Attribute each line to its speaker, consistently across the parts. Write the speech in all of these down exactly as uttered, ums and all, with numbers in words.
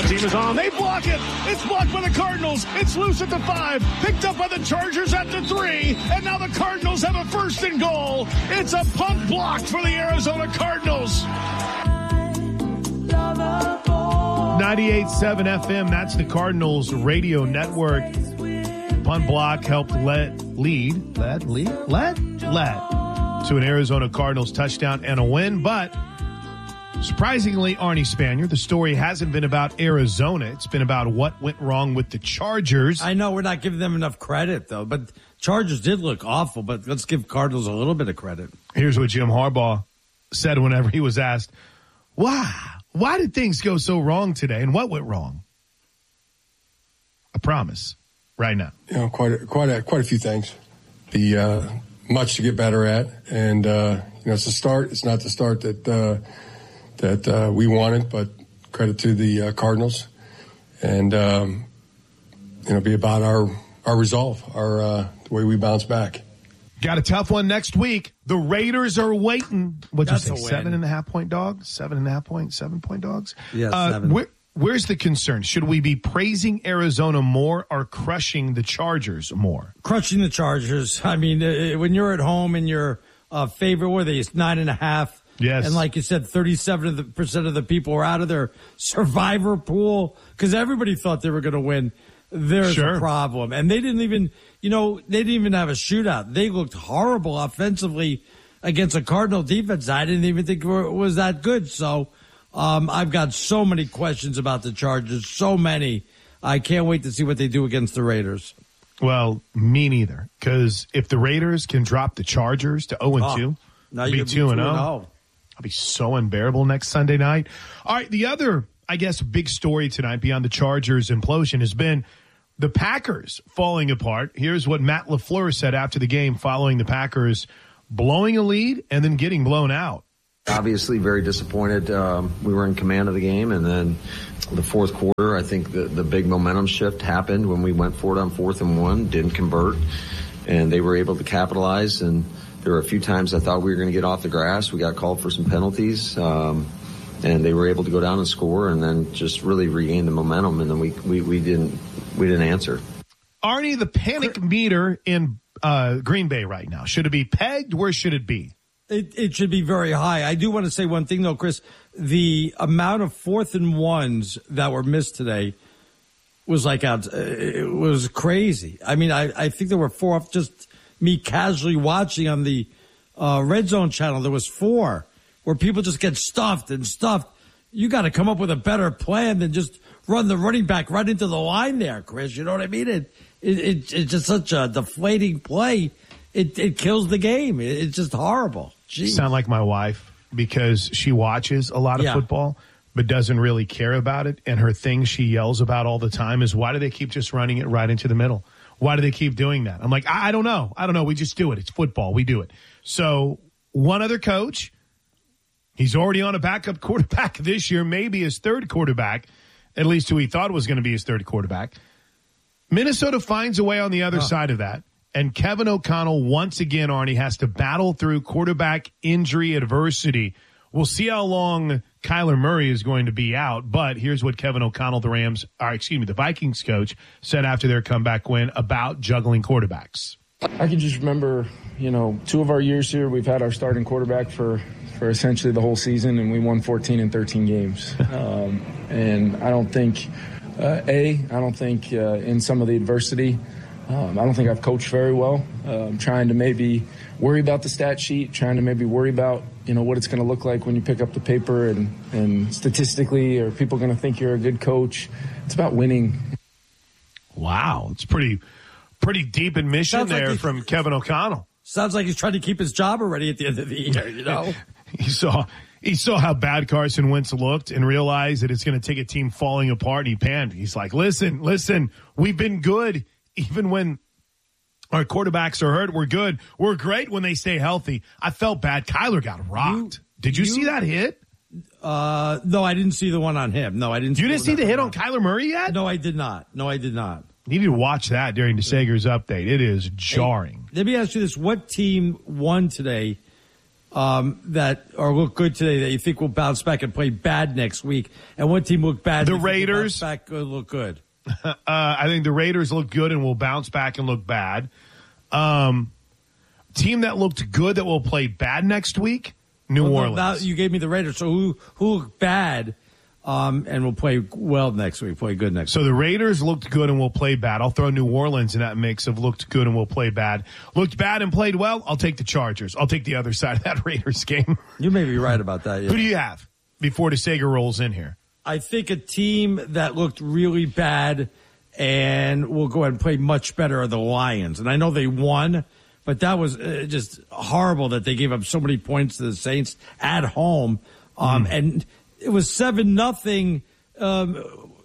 Speaker 1: Team is on. They block it. It's blocked by the Cardinals. It's loose at the five. Picked up by the Chargers at the three. And now the Cardinals have a first and goal. It's a punt blocked for the Arizona Cardinals.
Speaker 2: ninety-eight point seven F M, that's the Cardinals radio network. Punt block helped let lead, led, lead, led, led to an Arizona Cardinals touchdown and a win. But surprisingly, Arnie Spanier, the story hasn't been about Arizona. It's been about what went wrong with the Chargers.
Speaker 3: I know we're not giving them enough credit, though. But Chargers did look awful, but let's give Cardinals a little bit of credit.
Speaker 2: Here's what Jim Harbaugh said whenever he was asked, why? Why did things go so wrong today, and what went wrong? I promise, right now.
Speaker 4: You know, quite a, quite a, quite a few things. The uh, much to get better at, and uh, you know, it's a start. It's not the start that uh, that uh, we wanted, but credit to the uh, Cardinals, and um, you know, be about our our resolve, our uh, the way we bounce back.
Speaker 2: Got a tough one next week. The Raiders are waiting. What'd
Speaker 3: That's
Speaker 2: you say? Seven and a half point dogs? Seven and a half point, seven point dogs?
Speaker 3: Yeah,
Speaker 2: uh,
Speaker 3: seven.
Speaker 2: Where, where's the concern? Should we be praising Arizona more or crushing the Chargers more?
Speaker 3: Crushing the Chargers. I mean, uh, when you're at home and your uh, favorite, what are they? It's nine and a half.
Speaker 2: Yes.
Speaker 3: And like you said, thirty-seven percent of the people were out of their survivor pool because everybody thought they were going to win. There's
Speaker 2: Sure.
Speaker 3: a problem. And they didn't even, you know, they didn't even have a shootout. They looked horrible offensively against a Cardinal defense. I didn't even think it was that good. So um, I've got so many questions about the Chargers, so many. I can't wait to see what they do against the Raiders.
Speaker 2: Well, me neither. Because if the Raiders can drop the Chargers to oh and two,
Speaker 3: Now
Speaker 2: be
Speaker 3: you'll be
Speaker 2: two and
Speaker 3: two and
Speaker 2: oh.
Speaker 3: oh.
Speaker 2: I'll be so unbearable next Sunday night. All right, the other, I guess, big story tonight beyond the Chargers implosion has been the Packers falling apart. Here's what Matt LaFleur said after the game following the Packers blowing a lead and then getting blown out.
Speaker 5: Obviously very disappointed. Um, we were in command of the game, and then the fourth quarter, I think the, the big momentum shift happened when we went for it on fourth and one, didn't convert, and they were able to capitalize. And there were a few times I thought we were going to get off the grass. We got called for some penalties, um, and they were able to go down and score and then just really regain the momentum, and then we, we, we didn't we didn't answer.
Speaker 2: Arnie, the panic meter in uh, Green Bay right now, should it be pegged? Where should it be?
Speaker 3: It, it should be very high. I do want to say one thing, though, Chris. The amount of fourth and ones that were missed today was like out. It was crazy. I mean, I, I think there were four off just me casually watching on the uh, Red Zone channel. There was four where people just get stuffed and stuffed. You got to come up with a better plan than just run the running back right into the line there, Chris. You know what I mean? It, it, it it's just such a deflating play. It it kills the game. It, it's just horrible. Jeez.
Speaker 2: You sound like my wife because she watches a lot of
Speaker 3: Yeah.
Speaker 2: football but doesn't really care about it. And her thing she yells about all the time is, why do they keep just running it right into the middle? Why do they keep doing that? I'm like, I, I don't know. I don't know. We just do it. It's football. We do it. So one other coach, he's already on a backup quarterback this year, maybe his third quarterback, at least who he thought was going to be his third quarterback. Minnesota finds a way on the other
Speaker 3: Huh.
Speaker 2: side of that. And Kevin O'Connell, once again, Arnie, has to battle through quarterback injury adversity. We'll see how long Kyler Murray is going to be out. But here's what Kevin O'Connell, the Rams, or excuse me, the Vikings coach, said after their comeback win about juggling quarterbacks.
Speaker 6: I can just remember, you know, two of our years here, we've had our starting quarterback for, for essentially the whole season, and we won fourteen and thirteen games. Um, and I don't think, uh, A, I don't think uh, in some of the adversity, um, I don't think I've coached very well. Um, trying to maybe worry about the stat sheet, trying to maybe worry about, you know, what it's going to look like when you pick up the paper and, and statistically, are people going to think you're a good coach? It's about winning.
Speaker 2: Wow. It's pretty, pretty deep admission
Speaker 3: Sounds like
Speaker 2: there
Speaker 3: he-
Speaker 2: from Kevin O'Connell.
Speaker 3: Sounds like he's trying to keep his job already at the end of the year, you know?
Speaker 2: He saw he saw how bad Carson Wentz looked and realized that it's going to take a team falling apart, and he panned. He's like, listen, listen, we've been good even when our quarterbacks are hurt. We're good. We're great when they stay healthy. I felt bad. Kyler got rocked.
Speaker 3: You-
Speaker 2: Did you,
Speaker 3: you-
Speaker 2: see that hit?
Speaker 3: Uh, no, I didn't see the one on him. No, I didn't.
Speaker 2: You didn't see the hit on
Speaker 3: on
Speaker 2: Kyler Murray yet?
Speaker 3: No, I did not. No, I did not.
Speaker 2: You need to watch that during the Sager's update. It is jarring.
Speaker 3: Let me ask you this. What team won today um, that or look good today that you think will bounce back and play bad next week? And what team look bad?
Speaker 2: The Raiders
Speaker 3: back good, look good.
Speaker 2: uh, I think the Raiders look good and will bounce back and look bad. Um, team that looked good that will play bad next week. New
Speaker 3: well,
Speaker 2: Orleans.
Speaker 3: Now you gave me the Raiders. So who who look bad? Um, and will play well next week, play good next
Speaker 2: so
Speaker 3: week.
Speaker 2: So the Raiders looked good and will play bad. I'll throw New Orleans in that mix of looked good and will play bad. Looked bad and played well, I'll take the Chargers. I'll take the other side of that Raiders game.
Speaker 3: You may be right about that. Yeah.
Speaker 2: Who do you have before DeSager rolls in here?
Speaker 3: I think a team that looked really bad and will go ahead and play much better are the Lions. And I know they won, but that was uh, just horrible that they gave up so many points to the Saints at home. Um, mm. And it was seven nothing um,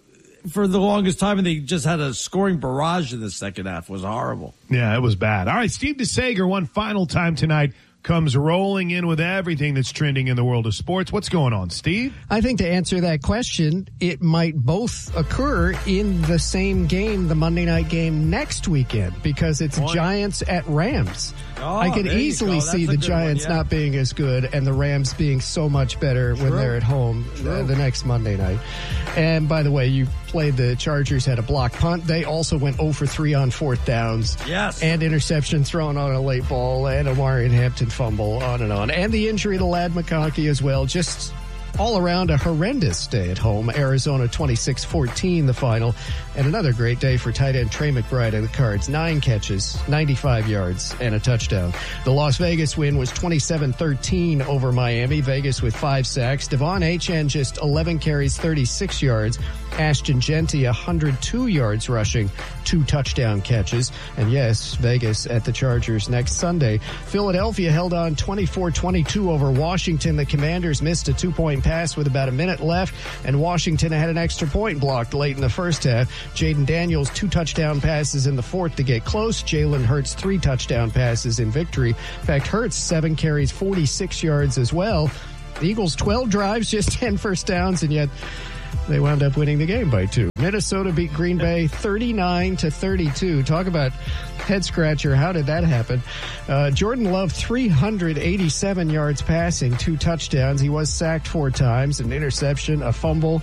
Speaker 3: for the longest time, and they just had a scoring barrage in the second half. It was horrible.
Speaker 2: Yeah, it was bad. All right, Steve DeSager, one final time tonight, comes rolling in with everything that's trending in the world of sports. What's going on, Steve?
Speaker 7: I think to answer that question, it might both occur in the same game, the Monday night game next weekend, because it's Boy. Giants at Rams.
Speaker 3: Oh,
Speaker 7: I can easily see the Giants one, yeah. not being as good and the Rams being so much better True. when they're at home uh, the next Monday night. And by the way, you played the Chargers, had a block punt. They also went zero for three on fourth downs.
Speaker 3: Yes.
Speaker 7: And interception thrown on a late ball and a Marion Hampton fumble, on and on. And the injury to Ladd McConkey as well. Just all around a horrendous day at home. Arizona twenty-six fourteen the final. And another great day for tight end Trey McBride and the Cards. Nine catches, ninety-five yards, and a touchdown. The Las Vegas win was twenty-seven thirteen over Miami. Vegas with five sacks. Devon Achane just eleven carries, thirty-six yards. Ashton Jeanty one hundred two yards rushing, two touchdown catches. And yes, Vegas at the Chargers next Sunday. Philadelphia held on twenty-four twenty-two over Washington. The Commanders missed a two-point pass with about a minute left, and Washington had an extra point blocked late in the first half. Jaden Daniels, two touchdown passes in the fourth to get close. Jalen Hurts, three touchdown passes in victory. In fact, Hurts, seven carries, forty-six yards as well. The Eagles, twelve drives, just ten first downs, and yet they wound up winning the game by two. Minnesota beat Green Bay thirty-nine to thirty-two. Talk about head scratcher. How did that happen? Uh, Jordan Love, three hundred eighty-seven yards passing, two touchdowns. He was sacked four times, an interception, a fumble.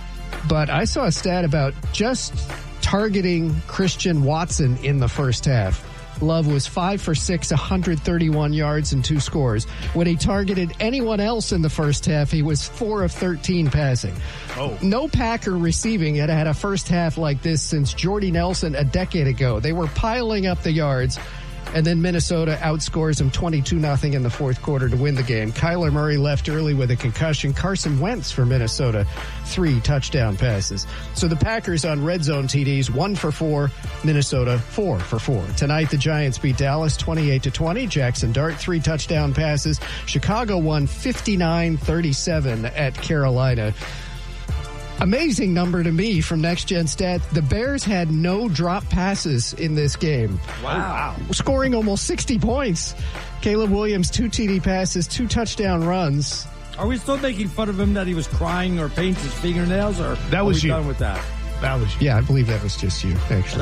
Speaker 7: But I saw a stat about just targeting Christian Watson in the first half. Love was five for six, one hundred thirty-one yards and two scores. When he targeted anyone else in the first half, he was four of thirteen passing.
Speaker 2: Oh.
Speaker 7: No Packer receiving had had a first half like this since Jordy Nelson a decade ago. They were piling up the yards, and then Minnesota outscores them twenty-two nothing in the fourth quarter to win the game. Kyler Murray left early with a concussion. Carson Wentz for Minnesota, three touchdown passes. So the Packers on red zone T Ds, one for four. Minnesota, four for four. Tonight, the Giants beat Dallas twenty-eight to twenty. Jackson Dart, three touchdown passes. Chicago won fifty-nine thirty-seven at Carolina. Amazing number to me from Next Gen Stats. The Bears had no drop passes in this game.
Speaker 3: Wow.
Speaker 7: Scoring almost sixty points. Caleb Williams, two T D passes, two touchdown runs.
Speaker 3: Are we still making fun of him that he was crying or painting his fingernails? Or
Speaker 2: that was
Speaker 3: are we
Speaker 2: you.
Speaker 3: done with that?
Speaker 2: That was you.
Speaker 7: Yeah, I believe that was just you, actually.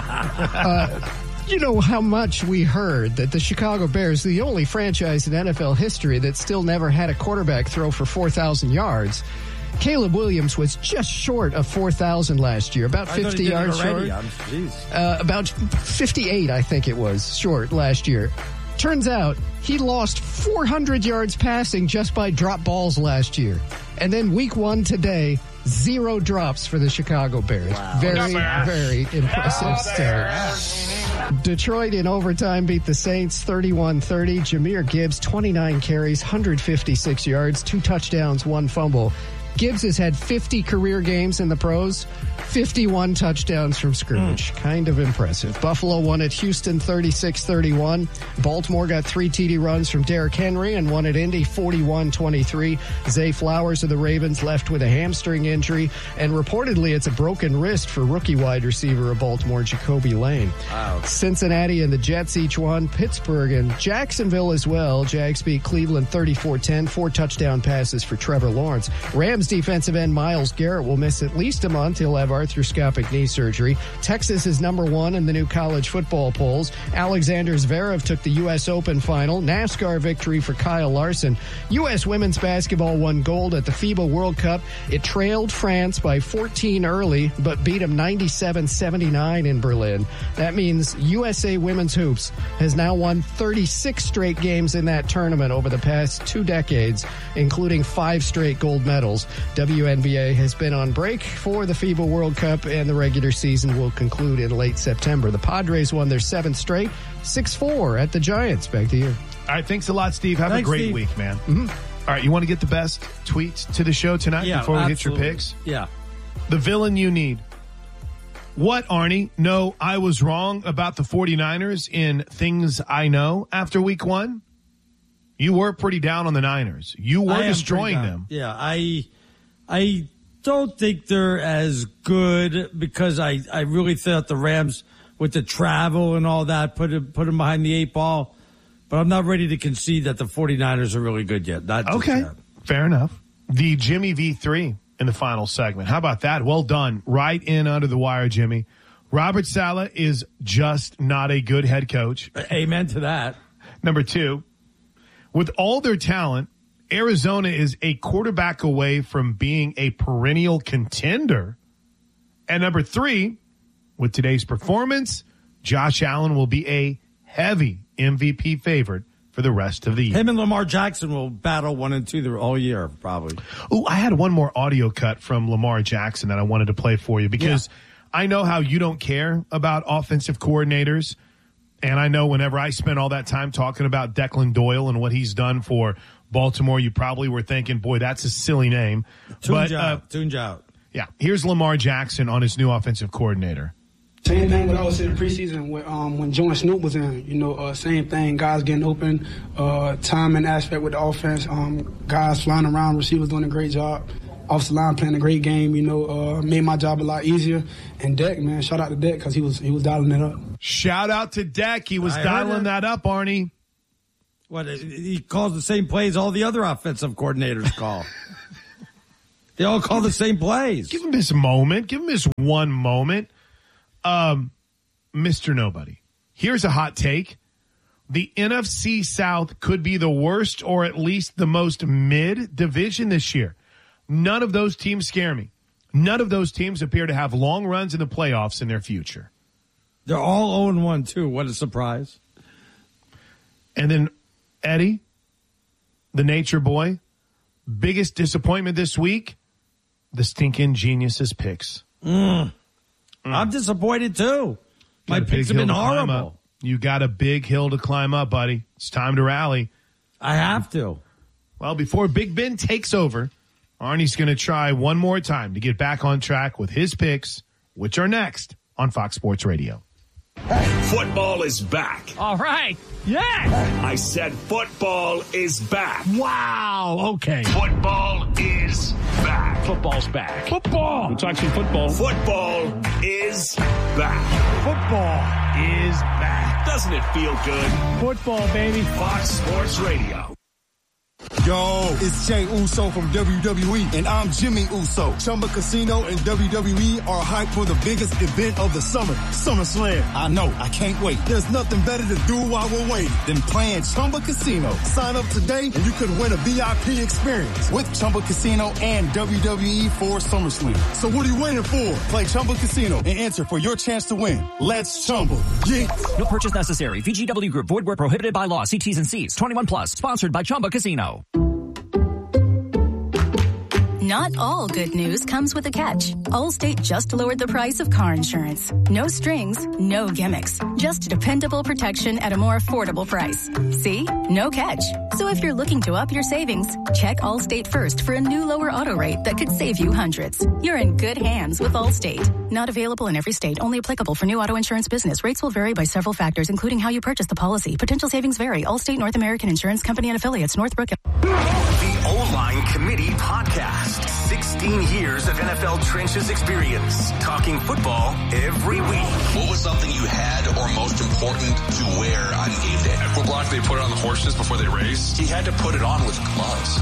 Speaker 7: uh, you know how much we heard that the Chicago Bears, the only franchise in N F L history that still never had a quarterback throw for four thousand yards. Caleb Williams was just short of four thousand last year, about fifty yards short. Uh, about fifty-eight, I think it was, short last year. Turns out he lost four hundred yards passing just by drop balls last year. And then week one today, zero drops for the Chicago Bears.
Speaker 3: Wow.
Speaker 7: Very, very impressive start. Detroit in overtime beat the Saints thirty-one thirty. Jahmyr Gibbs, twenty-nine carries, one hundred fifty-six yards, two touchdowns, one fumble. Gibbs has had fifty career games in the pros, fifty-one touchdowns from scrimmage. Mm. Kind of impressive. Buffalo won at Houston thirty-six thirty-one. Baltimore got three T D runs from Derrick Henry and won at Indy forty-one twenty-three. Zay Flowers of the Ravens left with a hamstring injury, and reportedly it's a broken wrist for rookie wide receiver of Baltimore, Jacoby Lane.
Speaker 3: Wow.
Speaker 7: Cincinnati and the Jets each won. Pittsburgh and Jacksonville as well. Jags beat Cleveland thirty-four ten. Four touchdown passes for Trevor Lawrence. Rams Rams defensive end Myles Garrett will miss at least a month. He'll have arthroscopic knee surgery. Texas is number one in the new college football polls. Alexander Zverev took the U S Open final. NASCAR victory for Kyle Larson. U S women's basketball won gold at the FIBA World Cup. It trailed France by fourteen early, but beat them ninety-seven seventy-nine in Berlin. That means U S A Women's Hoops has now won thirty-six straight games in that tournament over the past two decades, including five straight gold medals. W N B A has been on break for the FIBA World Cup, and the regular season will conclude in late September. The Padres won their seventh straight, six four at the Giants. Back to you.
Speaker 2: All right, thanks a lot, Steve. Have
Speaker 3: Thanks,
Speaker 2: a great
Speaker 3: Steve.
Speaker 2: week, man.
Speaker 7: Mm-hmm.
Speaker 2: All right, you want to get the best tweets to the show tonight
Speaker 3: Yeah,
Speaker 2: before we
Speaker 3: absolutely.
Speaker 2: hit your picks?
Speaker 3: Yeah.
Speaker 2: The villain you need. What, Arnie? No, I was wrong about the 49ers in things I know after week one. You were pretty down on the Niners. You were
Speaker 3: I am
Speaker 2: destroying
Speaker 3: pretty down.
Speaker 2: them.
Speaker 3: Yeah, I I don't think they're as good because I, I really thought the Rams with the travel and all that put it, put them behind the eight ball. But I'm not ready to concede that the 49ers are really good yet. Not just
Speaker 2: Okay,
Speaker 3: yet.
Speaker 2: fair enough. The Jimmy V three in the final segment. How about that? Well done. Right in under the wire, Jimmy. Robert Saleh is just not a good head coach.
Speaker 3: Amen to that.
Speaker 2: Number two, with all their talent, Arizona is a quarterback away from being a perennial contender. And number three, with today's performance, Josh Allen will be a heavy M V P favorite for the rest of the year.
Speaker 3: Him and Lamar Jackson will battle one and two the all year, probably.
Speaker 2: Oh, I had one more audio cut from Lamar Jackson that I wanted to play for you because yeah. I know how you don't care about offensive coordinators. And I know whenever I spend all that time talking about Declan Doyle and what he's done for Baltimore, you probably were thinking, boy, that's a silly name.
Speaker 3: Tuned
Speaker 2: but,
Speaker 3: out.
Speaker 2: uh,
Speaker 3: Tuned out.
Speaker 2: Yeah, here's Lamar Jackson on his new offensive coordinator.
Speaker 8: Same thing what I was in the preseason when, um, when Jordan Snoop was in. You know, uh, same thing, guys getting open, uh, timing aspect with the offense, um, guys flying around, receivers doing a great job, offensive line playing a great game, you know, uh, made my job a lot easier. And Deck, man, shout out to Deck because he was, he was dialing it up.
Speaker 2: Shout out to Deck. He was
Speaker 3: I
Speaker 2: dialing that up, Arnie.
Speaker 3: What, he calls the same plays all the other offensive coordinators call. They all call the same plays.
Speaker 2: Give him his moment. Give him his one moment. Um, Mister Nobody. Here's a hot take. The N F C South could be the worst or at least the most mid division this year. None of those teams scare me. None of those teams appear to have long runs in the playoffs in their future.
Speaker 3: They're all oh and one, too. What a surprise.
Speaker 2: And then Eddie, the nature boy, biggest disappointment this week, the stinking geniuses picks.
Speaker 3: Mm. Mm. I'm disappointed, too. My picks have been horrible.
Speaker 2: You got a big hill to climb up, buddy. It's time to rally.
Speaker 3: I have to.
Speaker 2: Well, before Big Ben takes over, Arnie's going to try one more time to get back on track with his picks, which are next on Fox Sports Radio.
Speaker 9: Football is back.
Speaker 1: All right. Yeah.
Speaker 9: I said football is back.
Speaker 1: Wow. Okay.
Speaker 9: Football is back.
Speaker 1: Football's back. Football. We'll talk some football.
Speaker 9: Football is back.
Speaker 1: Football is back.
Speaker 9: Doesn't it feel good?
Speaker 1: Football, baby.
Speaker 9: Fox Sports Radio.
Speaker 10: Yo, it's Jay Uso from W W E, and I'm Jimmy Uso. Chumba Casino and W W E are hyped for the biggest event of the summer, SummerSlam. I know, I can't wait. There's nothing better to do while we're waiting than playing Chumba Casino. Sign up today, and you could win a V I P experience with Chumba Casino and W W E for SummerSlam. So what are you waiting for? Play Chumba Casino and enter for your chance to win. Let's Chumba. Yeah.
Speaker 11: No purchase necessary. V G W Group. Void where prohibited by law. See T's and C's. twenty-one plus. Sponsored by Chumba Casino.
Speaker 12: Not all good news comes with a catch. Allstate just lowered the price of car insurance. No strings, no gimmicks. Just dependable protection at a more affordable price. See? No catch. So if you're looking to up your savings, check Allstate first for a new lower auto rate that could save you hundreds. You're in good hands with Allstate. Not available in every state. Only applicable for new auto insurance business. Rates will vary by several factors, including how you purchase the policy. Potential savings vary. Allstate North American Insurance Company and affiliates. Northbrook.
Speaker 13: The O-Line Committee Podcast. sixteen years of N F L trenches experience. Talking football every week.
Speaker 14: What was something you had or most important to wear on game day? At football, they put it on the horses before they race. He had to put it on with gloves.